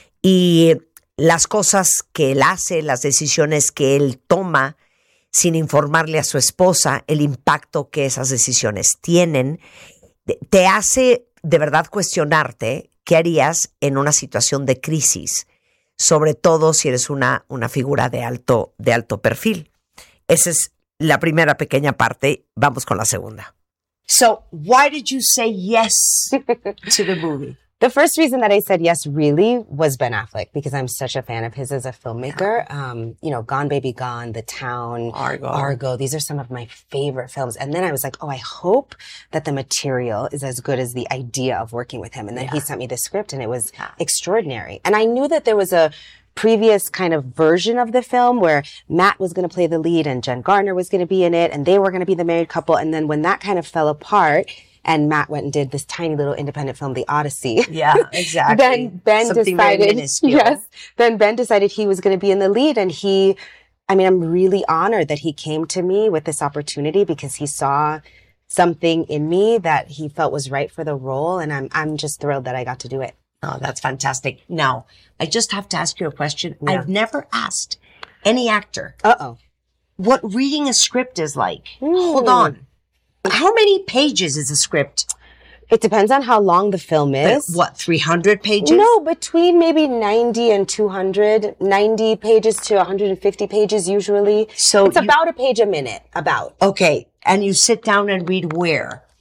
y las cosas que él hace, las decisiones que él toma sin informarle a su esposa, el impacto que esas decisiones tienen, te hace de verdad cuestionarte qué harías en una situación de crisis, sobre todo si eres una, una figura de alto, de alto perfil. Esa es la primera pequeña parte. Vamos con la segunda. So, why did you say yes to the movie? The first reason that I said yes really was Ben Affleck, because I'm such a fan of his as a filmmaker. Um, you know, Gone Baby Gone, The Town, Argo. Argo. These are some of my favorite films. And then I was like, oh, I hope that the material is as good as the idea of working with him. And then Yeah. he sent me the script and it was Yeah. extraordinary. And I knew that there was a previous kind of version of the film where Matt was going to play the lead and Jen Gardner was going to be in it and they were going to be the married couple. And then when that kind of fell apart, and Matt went and did this tiny little independent film, The Odyssey. Yeah, exactly. Then Ben Something very decided, minuscule. yes, then Ben decided he was going to be in the lead. And he, I mean, I'm really honored that he came to me with this opportunity because he saw something in me that he felt was right for the role. And I'm, I'm just thrilled that I got to do it. Oh, that's fantastic. Now, I just have to ask you a question. Yeah. I've never asked any actor Uh-oh. what reading a script is like. Mm. Hold on. How many pages is a script? It depends on how long the film is. What, three hundred pages? No, between maybe ninety and two hundred, ninety pages to one hundred fifty pages usually. So it's you- about a page a minute, about. Okay, and you sit down and read where?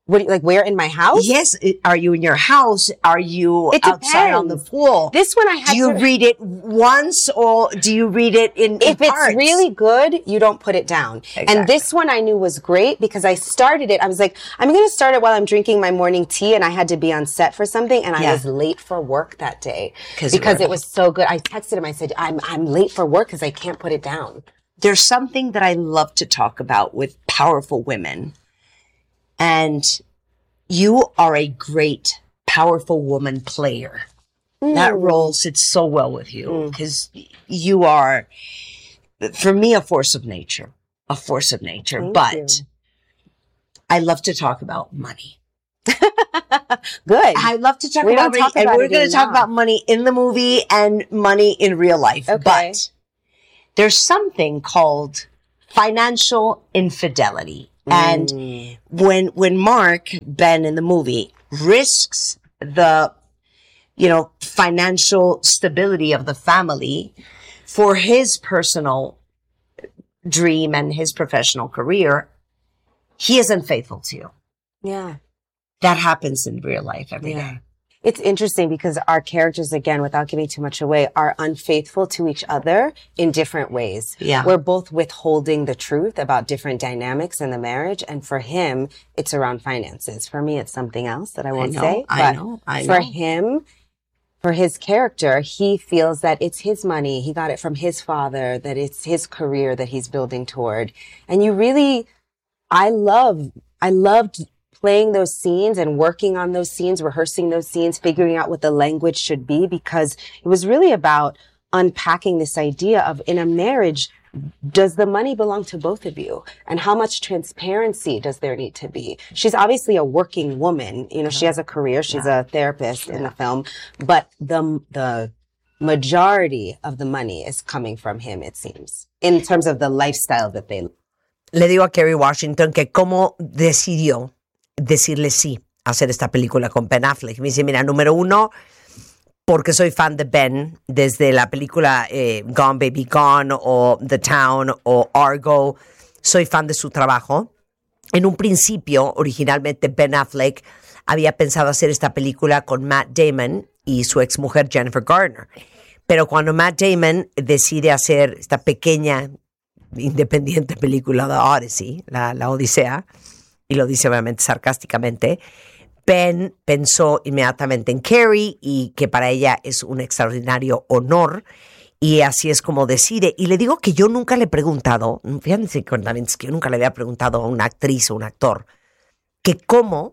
What, do you- like where in my house? Yes. it- Are you in your house? Are you It outside on the depends. pool? This one I had Do you to, read it once or do you read it in, in if it's parts? really good, you don't put it down. Exactly. And this one I knew was great because I started it. I was like, I'm going to start it while I'm drinking my morning tea, and I had to be on set for something, and I Yeah. was late for work that day 'Cause you because were- it was so good. I texted him. I said, I'm I'm late for work because I can't put it down. There's something that I love to talk about with powerful women. And you are a great, powerful woman player. That role sits so well with you because you are, for me, a force of nature, a force of nature. Thank but you. I love to talk about money. Good. I love to talk We about don't money, talk and about we're it going to talk enough. about money in the movie and money in real life. Okay. But there's something called financial infidelity. And Mm. when when Mark, Ben in the movie, risks the, you know, financial stability of the family for his personal dream and his professional career, he is unfaithful to you. Yeah. That happens in real life every day. Yeah. It's interesting because our characters, again, without giving too much away, are unfaithful to each other in different ways. Yeah. We're both withholding the truth about different dynamics in the marriage. And for him, it's around finances. For me, it's something else that I won't know, say. I but know, I For know. him, for his character, he feels that it's his money. He got it from his father, that it's his career that he's building toward. And you really, I love, I loved playing those scenes and working on those scenes, rehearsing those scenes, figuring out what the language should be, because it was really about unpacking this idea of, in a marriage, does the money belong to both of you? And how much transparency does there need to be? She's obviously a working woman. You know, she has a career. She's a therapist in the film, but the, the majority of the money is coming from him, it seems, in terms of the lifestyle that they. Le digo a Kerry Washington que cómo decidió decirle sí a hacer esta película con Ben Affleck. Me dice, mira, número uno, porque soy fan de Ben desde la película eh, Gone Baby Gone o The Town o Argo. Soy fan de su trabajo. En un principio, originalmente Ben Affleck había pensado hacer esta película con Matt Damon y su exmujer Jennifer Garner. Pero cuando Matt Damon decide hacer esta pequeña, independiente película, The Odyssey, la, la Odisea, y lo dice obviamente sarcásticamente, Ben pensó inmediatamente en Carrie y que para ella es un extraordinario honor, y así es como decide. Y le digo que yo nunca le he preguntado, fíjense que yo nunca le había preguntado a una actriz o un actor que cómo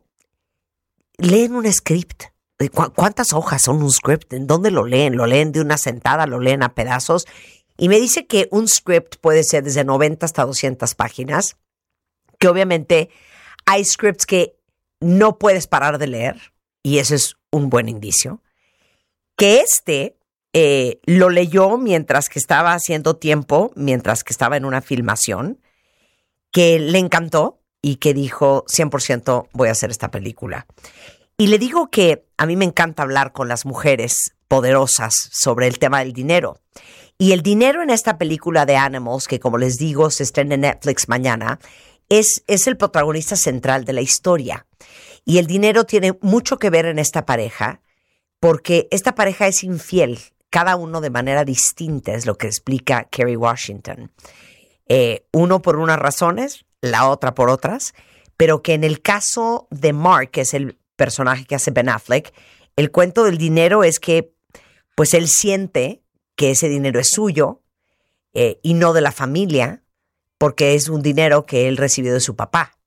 leen un script. ¿Cu- ¿Cuántas hojas son un script? ¿En dónde lo leen? ¿Lo leen de una sentada? ¿Lo leen a pedazos? Y me dice que un script puede ser desde noventa hasta doscientas páginas, que obviamente hay scripts que no puedes parar de leer, y ese es un buen indicio. Que este eh, lo leyó mientras que estaba haciendo tiempo, mientras que estaba en una filmación, que le encantó y que dijo cien por ciento voy a hacer esta película. Y le digo que a mí me encanta hablar con las mujeres poderosas sobre el tema del dinero. Y el dinero en esta película de Animals, que como les digo se estrena en Netflix mañana, es, es el protagonista central de la historia. Y el dinero tiene mucho que ver en esta pareja, porque esta pareja es infiel, cada uno de manera distinta, es lo que explica Kerry Washington. Eh, uno por unas razones, la otra por otras, pero que en el caso de Mark, que es el personaje que hace Ben Affleck, el cuento del dinero es que pues él siente que ese dinero es suyo eh, y no de la familia, porque es un dinero que él recibió de su papá,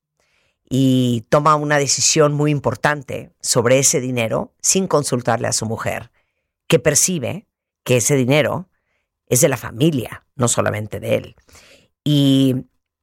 y toma una decisión muy importante sobre ese dinero sin consultarle a su mujer, que percibe que ese dinero es de la familia, no solamente de él. Y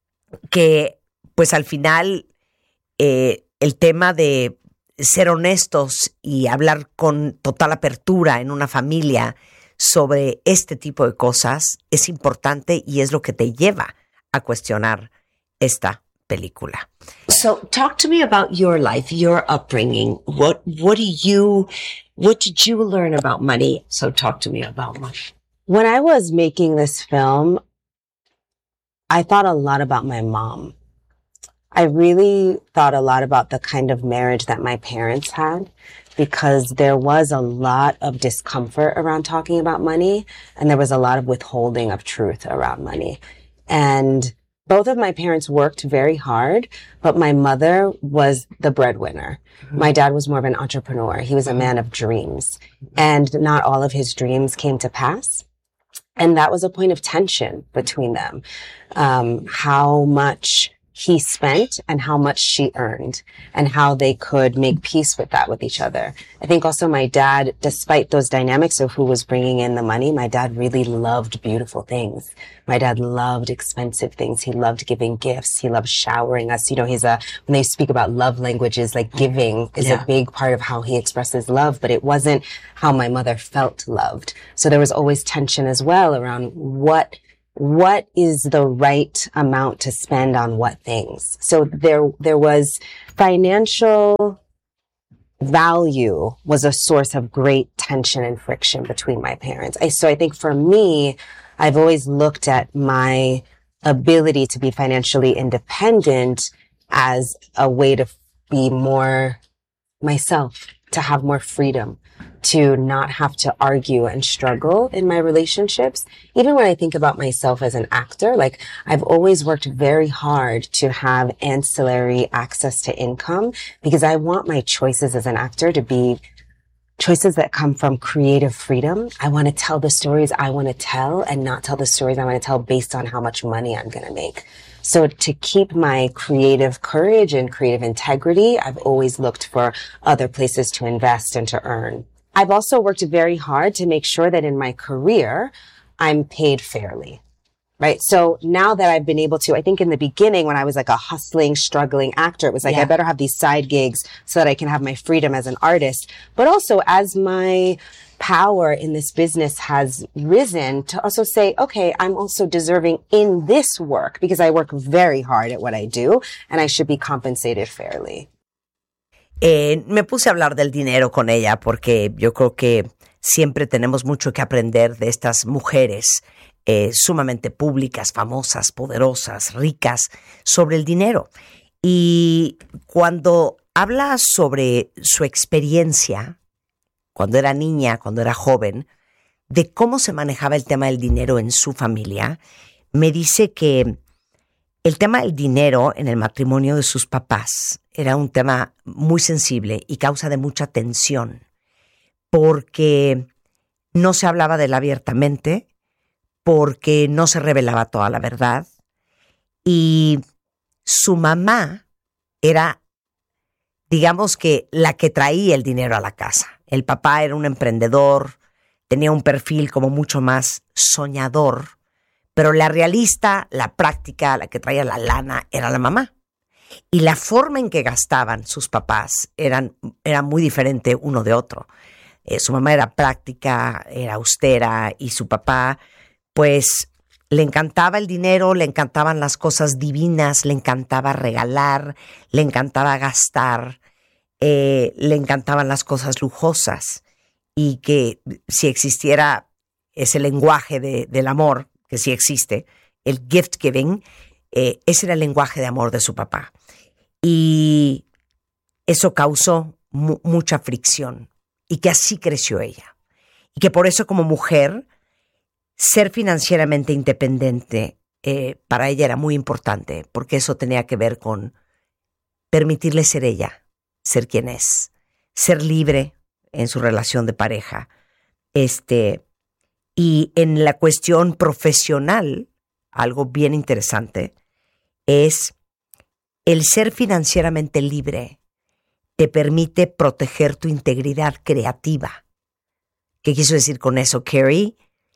que pues al final eh, el tema de ser honestos y hablar con total apertura en una familia sobre este tipo de cosas es importante y es lo que te lleva a cuestionar esta película. So, talk to me about your life, your upbringing. What what do you what did you learn about money? So, talk to me about money. When I was making this film, I thought a lot about my mom. I really thought a lot about the kind of marriage that my parents had, because there was a lot of discomfort around talking about money, and there was a lot of withholding of truth around money. And both of my parents worked very hard, but my mother was the breadwinner. Mm-hmm. My dad was more of an entrepreneur. He was a man of dreams, and not all of his dreams came to pass. And that was a point of tension between them. Um, how much he spent and how much she earned, and how they could make peace with that with each other. I think also my dad, despite those dynamics of who was bringing in the money, my dad really loved beautiful things. My dad loved expensive things. He loved giving gifts. He loved showering us. You know, he's a, when they speak about love languages, like giving is yeah. a big part of how he expresses love, but it wasn't how my mother felt loved. So there was always tension as well around what What is the right amount to spend on what things? So there, there was financial value was a source of great tension and friction between my parents. I, so I think for me, I've always looked at my ability to be financially independent as a way to be more myself, to have more freedom, to not have to argue and struggle in my relationships. Even when I think about myself as an actor, like I've always worked very hard to have ancillary access to income, because I want my choices as an actor to be choices that come from creative freedom. I want to tell the stories I want to tell, and not tell the stories I want to tell based on how much money I'm going to make. So to keep my creative courage and creative integrity, I've always looked for other places to invest and to earn. I've also worked very hard to make sure that in my career, I'm paid fairly, right? So now that I've been able to, I think in the beginning when I was like a hustling, struggling actor, it was like, yeah. I better have these side gigs so that I can have my freedom as an artist. But also as my power in this business has risen, to also say, okay, I'm also deserving in this work because I work very hard at what I do, and I should be compensated fairly. Eh, me puse a hablar del dinero con ella porque yo creo que siempre tenemos mucho que aprender de estas mujeres eh, sumamente públicas, famosas, poderosas, ricas, sobre el dinero. Y cuando habla sobre su experiencia, cuando era niña, cuando era joven, de cómo se manejaba el tema del dinero en su familia, me dice que el tema del dinero en el matrimonio de sus papás era un tema muy sensible y causa de mucha tensión, porque no se hablaba de él abiertamente, porque no se revelaba toda la verdad, y su mamá era, digamos que, la que traía el dinero a la casa. El papá era un emprendedor, tenía un perfil como mucho más soñador, pero la realista, la práctica, la que traía la lana, era la mamá. Y la forma en que gastaban sus papás eran, era muy diferente uno de otro. Eh, su mamá era práctica, era austera, y su papá, pues, le encantaba el dinero, le encantaban las cosas divinas, le encantaba regalar, le encantaba gastar, eh, le encantaban las cosas lujosas. Y que si existiera ese lenguaje de, del amor, que sí existe, el gift giving, eh, ese era el lenguaje de amor de su papá. Y eso causó mu- mucha fricción, y que así creció ella. Y que por eso, como mujer, ser financieramente independiente eh, para ella era muy importante, porque eso tenía que ver con permitirle ser ella, ser quien es, ser libre en su relación de pareja. Este... Y en la cuestión profesional, algo bien interesante es el ser financieramente libre te permite proteger tu integridad creativa. ¿Qué quiso decir con eso, Carrie?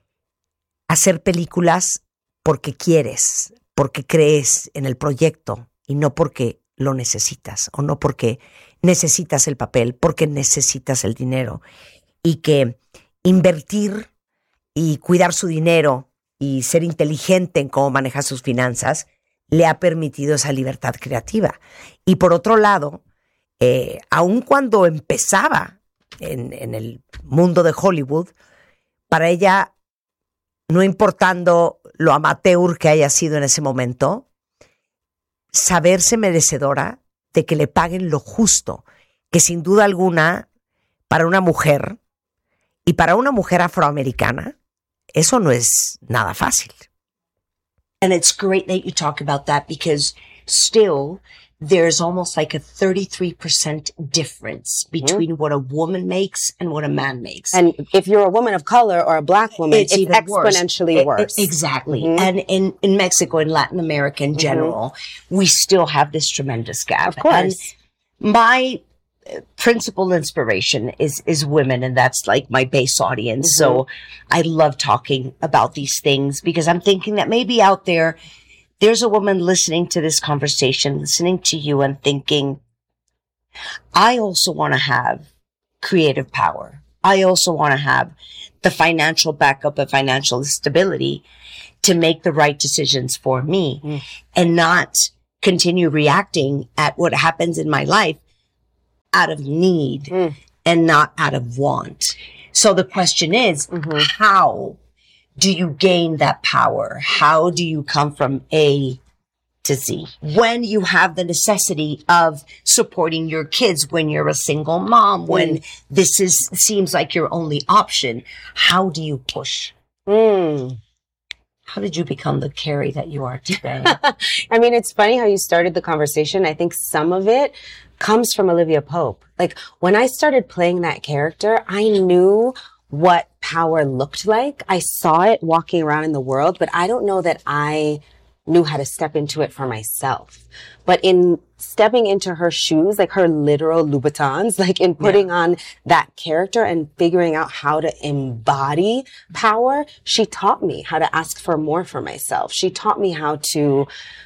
Hacer películas porque quieres, porque crees en el proyecto y no porque lo necesitas, o no porque necesitas el papel, porque necesitas el dinero. Y que invertir y cuidar su dinero y ser inteligente en cómo manejar sus finanzas le ha permitido esa libertad creativa. Y por otro lado, eh, aun cuando empezaba en, en el mundo de Hollywood, para ella, no importando lo amateur que haya sido en ese momento, saberse merecedora de que le paguen lo justo, que sin duda alguna, para una mujer y para una mujer afroamericana, eso no es nada fácil. And it's great that you talk about that because still there's almost like a thirty-three percent difference between mm-hmm. what a woman makes and what a man makes. And if you're a woman of color or a black woman, it's, it's exponentially worse. worse. It, exactly. Mm-hmm. And in, in Mexico and Latin America in general, mm-hmm. we still have this tremendous gap. Of course. And my principal inspiration is is women, and that's like my base audience. Mm-hmm. So I love talking about these things because I'm thinking that maybe out there there's a woman listening to this conversation, listening to you and thinking, I also want to have creative power. I also want to have the financial backup and financial stability to make the right decisions for me mm. and not continue reacting at what happens in my life out of need mm. and not out of want. So the question is, mm-hmm. how do you gain that power? How do you come from A to Z? When you have the necessity of supporting your kids, when you're a single mom, when mm. this is seems like your only option, how do you push? Mm. How did you become the Carrie that you are today? I mean, it's funny how you started the conversation. I think some of it comes from Olivia Pope. Like, when I started playing that character, I knew what power looked like. I saw it walking around in the world, but I don't know that I knew how to step into it for myself. But in stepping into her shoes, like her literal Louboutins, like in putting yeah. on that character and figuring out how to embody power, she taught me how to ask for more for myself. She taught me how to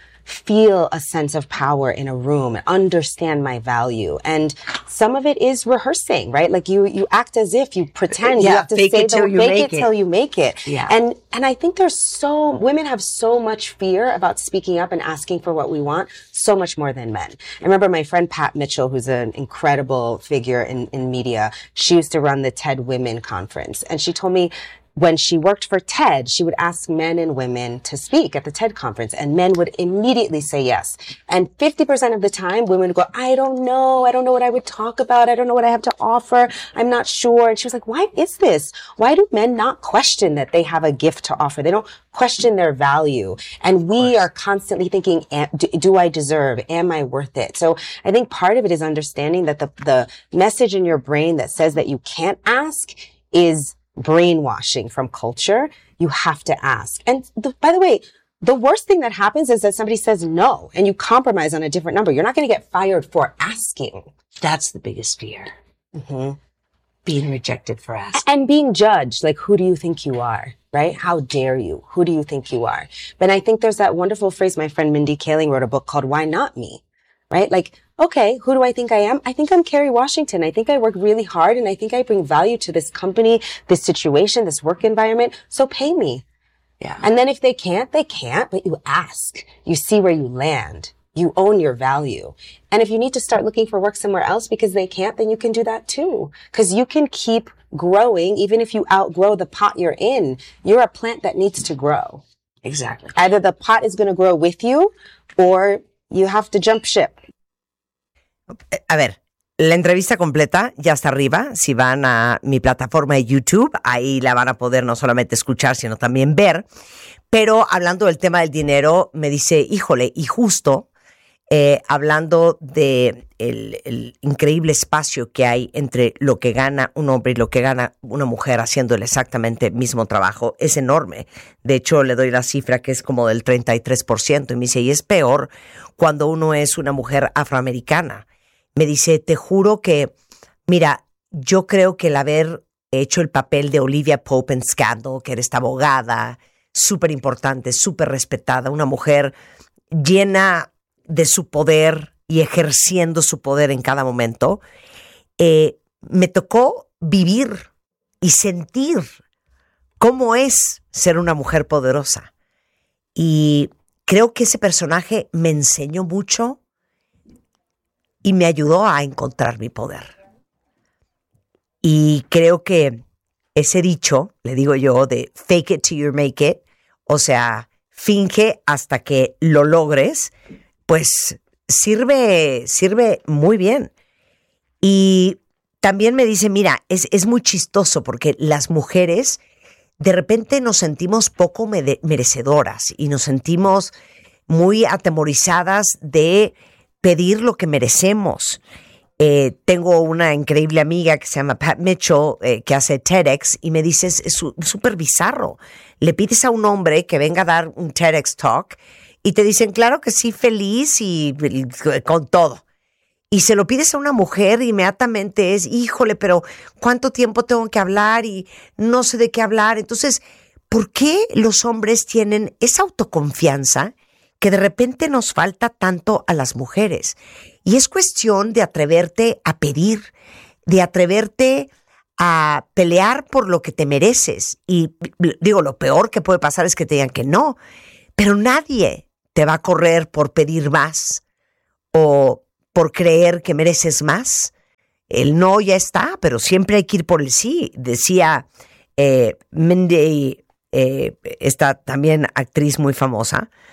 feel a sense of power in a room, understand my value. And some of it is rehearsing, right? Like you, you act as if you pretend yeah, you have to fake say it till the you fake make it it till you make it. Yeah. And, and I think there's so, women have so much fear about speaking up and asking for what we want, so much more than men. I remember my friend Pat Mitchell, who's an incredible figure in, in media. She used to run the TED Women Conference. And she told me, when she worked for TED, she would ask men and women to speak at the TED conference, and men would immediately say yes. And fifty percent of the time, women would go, I don't know. I don't know what I would talk about. I don't know what I have to offer. I'm not sure. And she was like, why is this? Why do men not question that they have a gift to offer? They don't question their value. And we are constantly thinking, do I deserve? Am I worth it? So I think part of it is understanding that the, the message in your brain that says that you can't ask is brainwashing from culture. You have to ask. And the, by the way, the worst thing that happens is that somebody says no and you compromise on a different number. You're not going to get fired for asking. That's the biggest fear. Mm-hmm. Being rejected for asking. And being judged. Like, who do you think you are? Right? How dare you? Who do you think you are? But I think there's that wonderful phrase. My friend Mindy Kaling wrote a book called Why Not Me? Right? Like, okay, who do I think I am? I think I'm Kerry Washington. I think I work really hard and I think I bring value to this company, this situation, this work environment. So pay me. Yeah. And then if they can't, they can't, but you ask. You see where you land. You own your value. And if you need to start looking for work somewhere else because they can't, then you can do that too. Because you can keep growing even if you outgrow the pot you're in. You're a plant that needs to grow. Exactly. Either the pot is going to grow with you or you have to jump ship. A ver, la entrevista completa ya está arriba. Si van a mi plataforma de YouTube, ahí la van a poder no solamente escuchar, sino también ver. Pero hablando del tema del dinero, me dice, híjole, y justo eh, hablando de el, el increíble espacio que hay entre lo que gana un hombre y lo que gana una mujer haciendo el exactamente mismo trabajo, es enorme. De hecho, le doy la cifra que es como del treinta y tres por ciento. Y me dice, y es peor cuando uno es una mujer afroamericana. Me dice, te juro que, mira, yo creo que el haber hecho el papel de Olivia Pope en Scandal, que era esta abogada súper importante, súper respetada, una mujer llena de su poder y ejerciendo su poder en cada momento, eh, me tocó vivir y sentir cómo es ser una mujer poderosa. Y creo que ese personaje me enseñó mucho y me ayudó a encontrar mi poder. Y creo que ese dicho, le digo yo, de fake it till you make it, o sea, finge hasta que lo logres, pues sirve, sirve muy bien. Y también me dice, mira, es, es muy chistoso porque las mujeres de repente nos sentimos poco mere- merecedoras y nos sentimos muy atemorizadas de pedir lo que merecemos. Eh, tengo una increíble amiga que se llama Pat Mitchell, eh, que hace TEDx, y me dice, es súper bizarro. Le pides a un hombre que venga a dar un TEDx Talk y te dicen, claro que sí, feliz y, y con todo. Y se lo pides a una mujer, inmediatamente es, híjole, pero ¿cuánto tiempo tengo que hablar? Y no sé de qué hablar. Entonces, ¿por qué los hombres tienen esa autoconfianza que de repente nos falta tanto a las mujeres? Y es cuestión de atreverte a pedir, de atreverte a pelear por lo que te mereces. Y digo, lo peor que puede pasar es que te digan que no, pero nadie te va a correr por pedir más o por creer que mereces más. El no ya está, pero siempre hay que ir por el sí. Decía eh, Mindy, eh, esta también actriz muy famosa,